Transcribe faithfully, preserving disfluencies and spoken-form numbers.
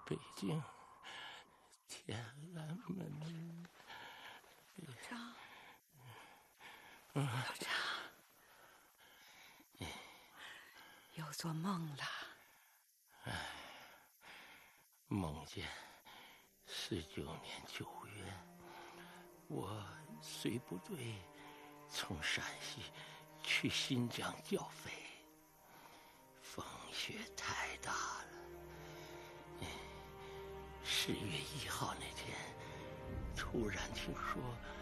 北京天安门。 老张， 嗯， 老张，又做梦了。 哎，梦见十九年九月，我随部队从陕西去新疆剿匪，风雪太大了。十月一号那天，突然听说